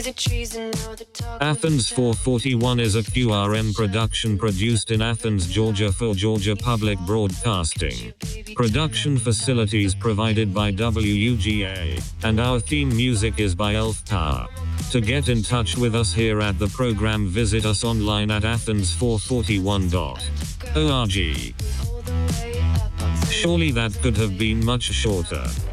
Athens 441 is a QRM production produced in Athens, Georgia for Georgia Public Broadcasting. Production facilities provided by WUGA, and our theme music is by Elf Tower. To get in touch with us here at the program, visit us online at athens441.org. Surely that could have been much shorter.